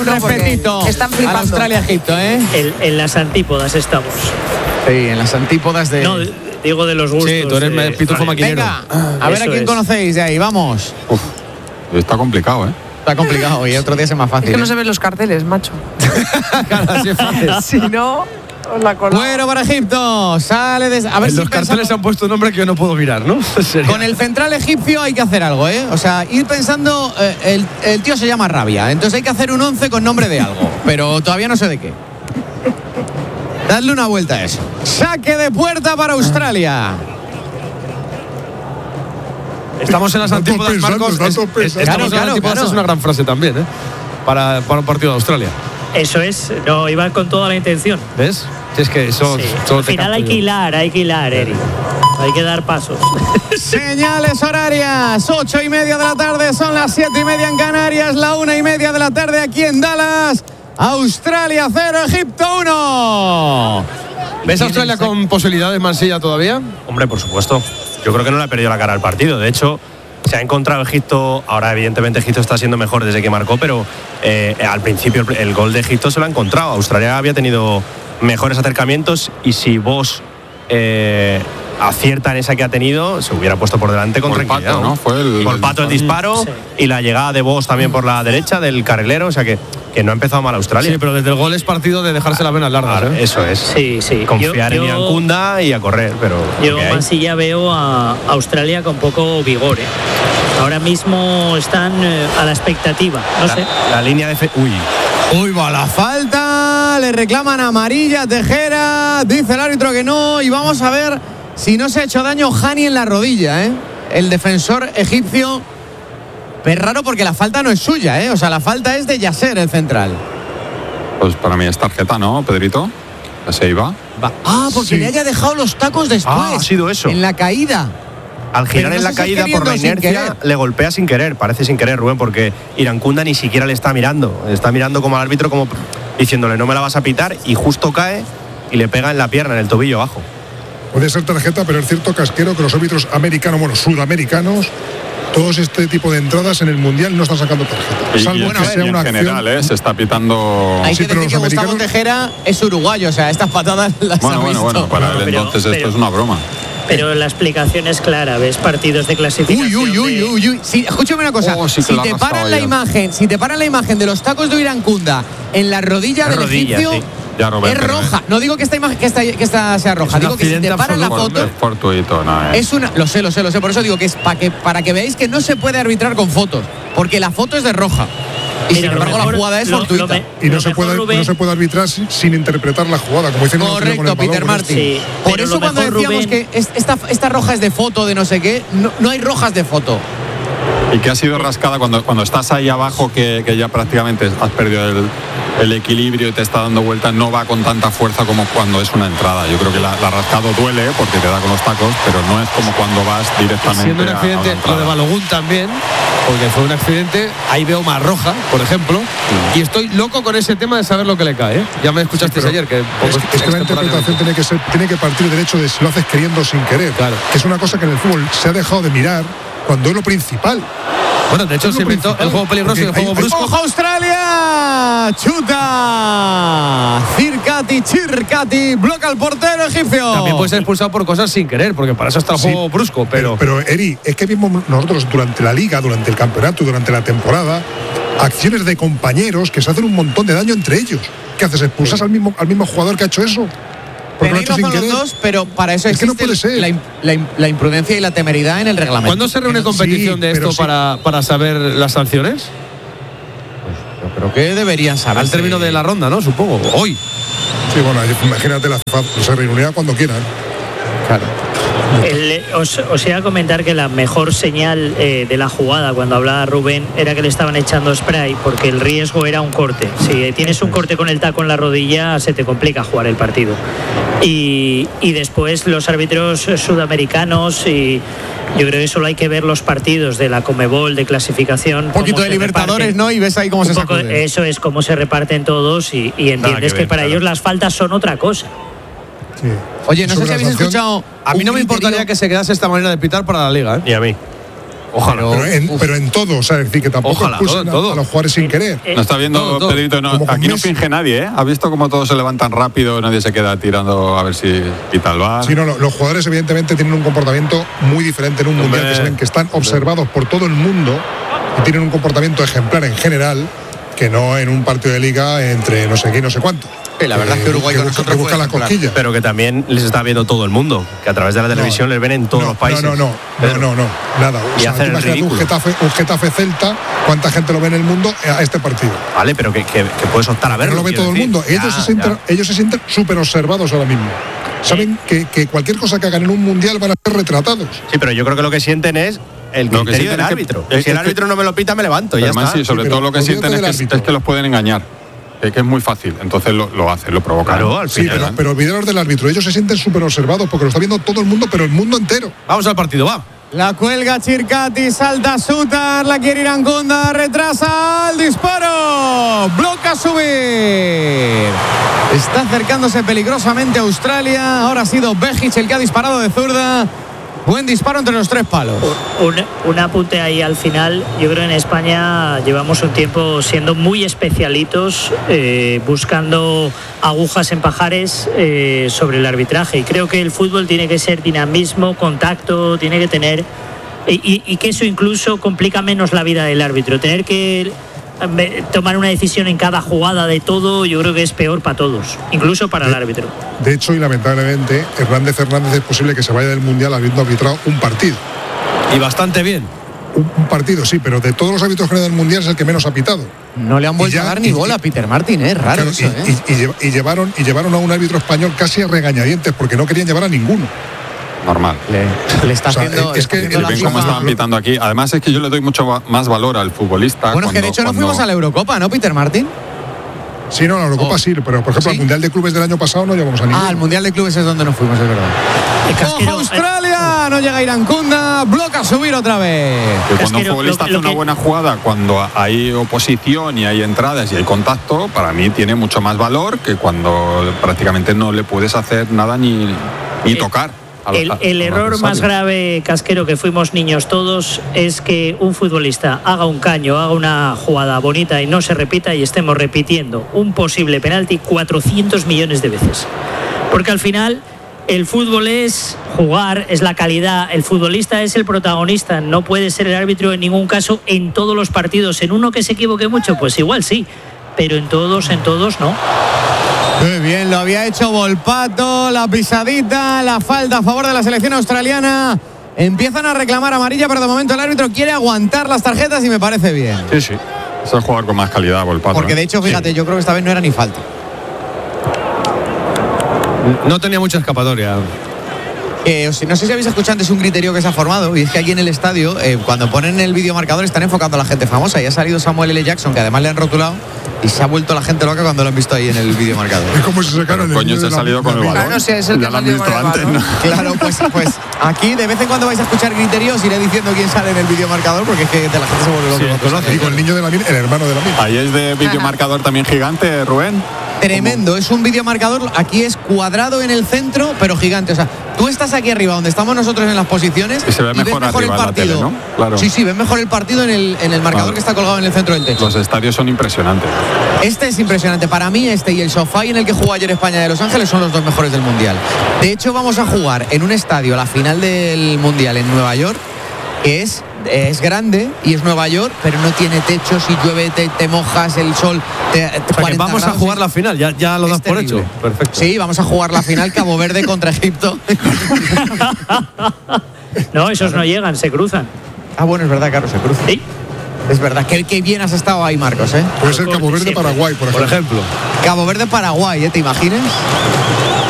Respetito están flipando. a Australia-Egipto, En las antípodas estamos. Sí, en las antípodas de... No, digo de los gustos. Sí, tú eres pitufo maquinero. Venga, a ver a quién conocéis de ahí, vamos. Está complicado, Está complicado y otro día es más fácil. Es que no se ven los carteles, macho. Claro, así es fácil. Si no, os la acordamos. Bueno, para Egipto, sale de... A ver En si los carteles se han puesto un nombre que yo no puedo mirar, ¿no? Con el central egipcio hay que hacer algo, O sea, ir pensando, el tío se llama Rabia, entonces hay que hacer un 11 con nombre de algo, pero todavía no sé de qué. Dadle una vuelta a eso. Saque de puerta para Australia. Estamos en las antípodas, Marcos. Estamos en las antípodas, es una gran frase también, para un partido de Australia. Eso es, no, iba con toda la intención. ¿Ves? Si es que eso... Sí. Al final hay que hilar, Eric. Hay que dar pasos. Señales horarias, 8:30 de la tarde, son las 7:30 en Canarias, la 1:30 de la tarde aquí en Dallas. Australia 0, Egipto 1. ¿Ves a Australia con posibilidades, Mansilla, todavía? Hombre, por supuesto. Yo creo que no le ha perdido la cara al partido. De hecho, se ha encontrado Egipto. Ahora, evidentemente, Egipto está siendo mejor desde que marcó, pero al principio el gol de Egipto se lo ha encontrado. Australia había tenido mejores acercamientos y si vos acierta en esa que ha tenido, se hubiera puesto por delante con tranquilidad. Pato, ¿no? Fue por Pato el disparo y la llegada de Vos también por la derecha del carrilero. O sea que no ha empezado mal Australia. Sí, pero desde el gol es partido de dejarse las venas largas. Eso es. Sí. Confiar en Irankunda y a correr. Pero yo más ya veo a Australia con poco vigor. Ahora mismo están a la expectativa. No sé. La línea de... Uy, va la falta. Le reclaman amarilla Tejera. Dice el árbitro que no. Y vamos a ver si no se ha hecho daño Hani en la rodilla, El defensor egipcio. Es raro porque la falta no es suya, O sea, la falta es de Yasser, el central. Pues para mí es tarjeta, ¿no, Pedrito? Se iba. Porque le haya dejado los tacos después. Ha sido eso. En la caída. Al girar en la caída por la inercia le golpea sin querer, parece sin querer, Rubén, porque Irankunda ni siquiera le está mirando. Está mirando como al árbitro, como diciéndole no me la vas a pitar, y justo cae y le pega en la pierna, en el tobillo abajo. Puede ser tarjeta, pero es cierto, Casquero, que los árbitros americanos, sudamericanos, todos este tipo de entradas en el Mundial no están sacando tarjeta. Salvo que sea una acción. En general, se está pitando... Hay que decir que Gustavo Tejera es uruguayo, o sea, estas patadas las ha visto. Bueno, para él entonces esto es una broma. Pero la explicación es clara, ves partidos de clasificación. Uy. Sí, escúchame una cosa. Si te paran la imagen de los tacos de Irankunda en la rodilla del egipcio, sí. Ya, Rubén, es roja. No digo que esta sea roja. Digo que si te paran la foto. Es fortuito, no es una. Lo sé. Por eso digo que es para que veáis que no se puede arbitrar con fotos, porque la foto es de roja. Y sin embargo la jugada es fortuita. Y no se puede arbitrar sin interpretar la jugada, como dicen. Correcto, Peter Martin. Sí, por eso cuando decíamos Rubén, que esta roja es de foto, de no sé qué, no hay rojas de foto. Y que ha sido rascada cuando estás ahí abajo, que ya prácticamente has perdido el equilibrio y te está dando vueltas, no va con tanta fuerza como cuando es una entrada. Yo creo que la rascado duele porque te da con los tacos, pero no es como cuando vas directamente. Siendo un accidente, lo de Balogun también, porque fue un accidente, ahí veo más roja, por ejemplo, y estoy loco con ese tema de saber lo que le cae. Ya me escuchasteis ayer que es que la interpretación tiene que partir del hecho de si lo haces queriendo o sin querer, claro. Que es una cosa que en el fútbol se ha dejado de mirar cuando es lo principal. Bueno, de hecho se inventó el juego peligroso y el juego brusco. ¡Ojo, Australia! ¡Chuta! Circati, bloca al portero egipcio. También puede ser expulsado por cosas sin querer, porque para eso está el juego brusco, pero Eri, es que mismo nosotros durante la liga, durante el campeonato, durante la temporada, acciones de compañeros que se hacen un montón de daño entre ellos. ¿Qué haces? ¿Expulsas al mismo jugador que ha hecho eso? Tenéis razón los dos, pero para eso existe no puede ser. la imprudencia y la temeridad en el reglamento. ¿Cuándo se reúne competición de esto para saber las sanciones? Yo creo que deberían saber. Al término de la ronda, ¿no? Supongo. Hoy. Sí, bueno, imagínate, la FIFA se reunirá cuando quieran. Claro. Os iba a comentar que la mejor señal de la jugada, cuando hablaba Rubén, era que le estaban echando spray, porque el riesgo era un corte. Si tienes un corte con el taco en la rodilla, se te complica jugar el partido. Y después los árbitros sudamericanos, y yo creo que solo hay que ver los partidos de la Conmebol de clasificación. Un poquito de Libertadores, ¿no? Y ves ahí cómo se sacude. Eso es, cómo se reparten todos, y entiendes que para ellos las faltas son otra cosa. Sí. Oye, no sé si habéis escuchado. A mí no me importaría que se quedase esta manera de pitar para la liga, Y a mí. Ojalá. Pero en todo, o sea, es decir, que tampoco Ojalá, expulsen todo. a los jugadores sin querer. No está viendo, todo. Pedrito, no, Como con aquí no Messi. finge nadie, ¿eh? ¿Has visto cómo todos se levantan rápido, nadie se queda tirando a ver si quita el bar? Sí, no, los jugadores evidentemente tienen un comportamiento muy diferente en un mundial, que se ven que están observados por todo el mundo y tienen un comportamiento ejemplar en general, que no en un partido de liga entre no sé qué y no sé cuánto. Sí, la verdad es que Uruguay con nosotros busca fue la ejemplar. cosquilla. Pero que también les está viendo todo el mundo, que a través de la televisión les ven en todos los países. No, nada. O Y sea, hacer el imagínate ridículo. un Getafe Celta, ¿cuánta gente lo ve en el mundo a este partido? Vale, pero que puedes optar a verlo. No lo ve quiero todo el decir. mundo. Ya. Ellos se sienten súper observados ahora mismo. Saben que cualquier cosa que hagan en un mundial van a ser retratados. Sí, pero yo creo que lo que sienten es el Lo que criterio sienten del es que- árbitro. es Si el que- árbitro no me lo pita, me levanto. Y ya Además, está. sí, sobre Sí, todo pero lo que olvídate sienten del es árbitro. que los pueden engañar. Que es muy fácil. Entonces lo hacen, lo provocan. Claro, al Sí, final. pero olvidaros del árbitro. Ellos se sienten súper observados porque lo está viendo todo el mundo, pero el mundo entero. Vamos al partido, va. La cuelga Chircati, salta Sutar, la quiere Irangunda, retrasa el disparo. Bloca subir. Está acercándose peligrosamente a Australia. Ahora ha sido Bejic el que ha disparado de zurda. Buen disparo entre los tres palos. Un apunte ahí al final. Yo creo que en España llevamos un tiempo siendo muy especialitos, buscando agujas en pajares sobre el arbitraje. Y creo que el fútbol tiene que ser dinamismo, contacto, tiene que tener... Y que eso incluso complica menos la vida del árbitro. Tener que tomar una decisión en cada jugada de todo, yo creo que es peor para todos, incluso para el árbitro. De hecho, y lamentablemente, Hernández Hernández es posible que se vaya del mundial habiendo arbitrado un partido. Y bastante bien. Un partido, sí, pero de todos los árbitros que han ido del mundial es el que menos ha pitado. No le han vuelto Y ya- a dar ni y- bola a Peter Martin, es raro Claro, eso, ¿eh? y llevaron a un árbitro español casi a regañadientes porque no querían llevar a ninguno. Normal. Le está O sea, haciendo... es que está haciendo el la Ven FIFA. cómo estaban pitando aquí. Además es que yo le doy mucho más valor al futbolista. Bueno, es que de hecho no fuimos a la Eurocopa, ¿no, Peter Martin? Sí, no, la Eurocopa Oh. sí, pero por ejemplo, ¿Sí? al Mundial de Clubes del año pasado no llevamos a ninguno. Ah, al Mundial de Clubes es donde nos fuimos, es verdad. Casquero, ¡Ojo, Australia! No llega Irangunda, bloca subir otra vez. Que cuando un Casquero, futbolista lo hace una que- buena jugada, cuando hay oposición y hay entradas y hay contacto, para mí tiene mucho más valor que cuando prácticamente no le puedes hacer nada ni tocar. El error más grave, Casquero, que fuimos niños todos, es que un futbolista haga un caño, haga una jugada bonita y no se repita y estemos repitiendo un posible penalti 400 millones de veces. Porque al final el fútbol es jugar, es la calidad, el futbolista es el protagonista, no puede ser el árbitro en ningún caso en todos los partidos. En uno que se equivoque mucho, pues igual sí, pero en todos no. Muy bien, lo había hecho Volpato, la pisadita, la falta a favor de la selección australiana. Empiezan a reclamar amarilla, pero de momento el árbitro quiere aguantar las tarjetas y me parece bien. Sí, sí. Es el jugador con más calidad, Volpato. Porque de hecho, fíjate, yo creo que esta vez no era ni falta. No tenía mucha escapatoria. No sé si habéis escuchado antes un criterio que se ha formado, y es que aquí en el estadio, cuando ponen el videomarcador, están enfocando a la gente famosa. Y ha salido Samuel L. Jackson, que además le han rotulado, y se ha vuelto la gente loca cuando lo han visto ahí en el videomarcador. Es como si sacaran el Coño, niño se de ha la- salido con el de la- balón. Claro, sí, es el Ya que lo han salió visto con el antes, balón. ¿no? Claro, pues aquí de vez en cuando vais a escuchar criterios, iré diciendo quién sale en el videomarcador, porque es que de la gente se vuelve loca. Digo, el niño de la mil, el hermano de la mil. Ahí es de videomarcador también gigante, Rubén. Tremendo, es un videomarcador, aquí es cuadrado en el centro, pero gigante. O sea, tú estás aquí arriba donde estamos nosotros en las posiciones Y se ve ves mejor el arriba en la partido. tele, ¿no? Claro. Sí, ves mejor el partido en el marcador Claro. que está colgado en el centro del techo. Los estadios son impresionantes. Este es impresionante. Para mí este y el sofá en el que jugó ayer España de Los Ángeles son los dos mejores del Mundial. De hecho, vamos a jugar en un estadio la final del Mundial en Nueva York, que es grande y es Nueva York, pero no tiene techo. Si llueve te mojas, el sol O sea, que 40 vamos a grados. jugar la final, ya lo Es das por terrible. hecho. Perfecto. Sí, vamos a jugar la final Cabo Verde contra Egipto. No, esos no llegan, se cruzan. Ah, bueno, es verdad, claro, se cruza. Sí. Es verdad, que bien has estado ahí, Marcos, ¿eh? Puede ser Cabo Verde, siempre. Paraguay, por Por ejemplo. ejemplo. Cabo Verde, Paraguay, ¿eh? ¿Te imaginas?